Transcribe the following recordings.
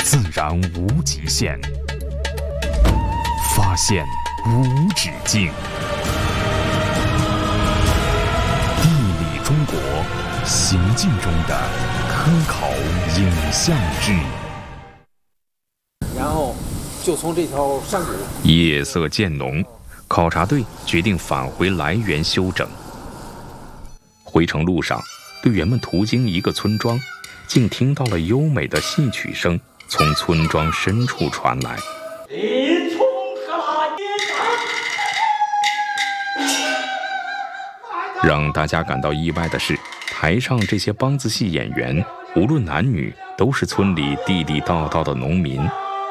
自然无极限，发现无止境。地理中国，行进中的科考影像志。 然后就从这条山谷。 夜色渐浓，考察队决定返回来源休整。回程路上，队员们途经一个村庄，竟听到了优美的戏曲声从村庄深处传来。让大家感到意外的是，台上这些梆子戏演员，无论男女，都是村里地地道道的农民。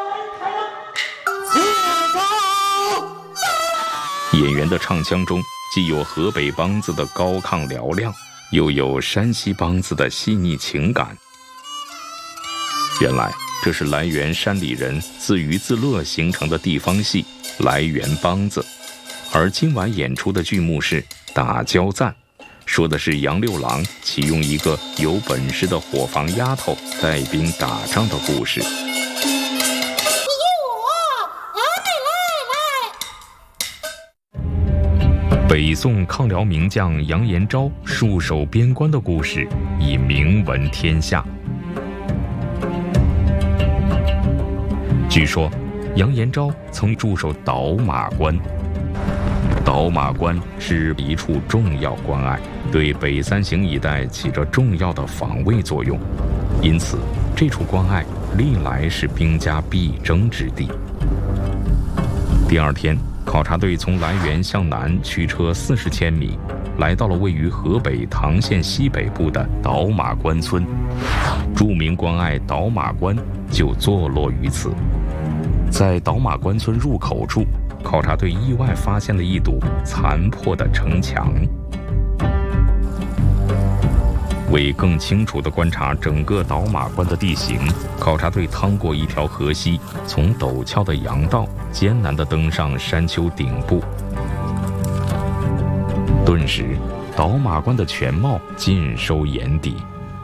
演员的唱腔中，既有河北梆子的高亢嘹亮，又有山西梆子的细腻情感。原来这是来源山里人自娱自乐形成的地方戏来源梆子。而今晚演出的剧目是打交赞，说的是杨六郎启用一个有本事的伙房丫头带兵打仗的故事。北宋抗辽名将杨延昭戍守边关的故事已名闻天下。据说，杨延昭曾驻守倒马关。倒马关是一处重要关隘，对北三行一带起着重要的防卫作用，因此这处关隘历来是兵家必争之地。第二天，考察队从来源向南驱车40千米，来到了位于河北唐县西北部的倒马关村。著名关隘倒马关就坐落于此。在倒马关村入口处，考察队意外发现了一堵残破的城墙。为更清楚地观察整个倒马关的地形，考察队趟过一条河溪，从陡峭的羊道艰难地登上山丘顶部。顿时，倒马关的全貌尽收眼底。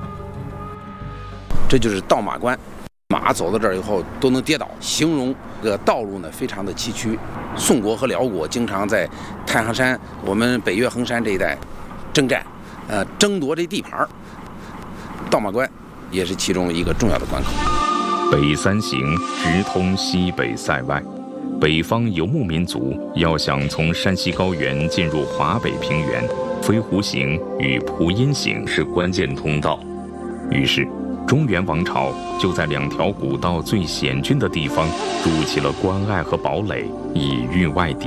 这就是倒马关，马走到这儿以后都能跌倒，形容这个道路呢非常的崎岖。宋国和辽国经常在太行山、我们北岳衡山这一带征战，争夺这地盘。倒马关也是其中一个重要的关口。 北三行直通西北塞外，北方游牧民族要想从山西高原进入华北平原，飞狐行与蒲阴行是关键通道。于是，中原王朝就在2条古道最险峻的地方筑起了关隘和堡垒，以御外敌。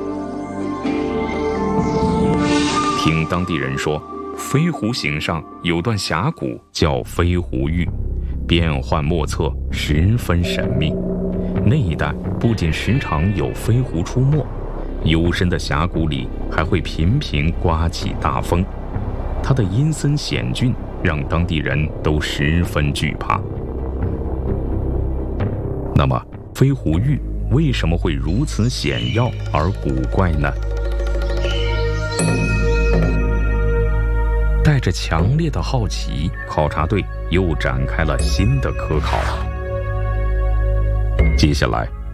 听当地人说，飞狐行上有段峡谷叫飞狐峪，变幻莫测，十分神秘。那一带不仅时常有飞狐出没，幽深的峡谷里还会频频刮起大风。它的阴森险峻让当地人都十分惧怕。那么，飞狐峪为什么会如此险要而古怪呢？带着强烈的好奇，考察队又展开了新的科考。接下来，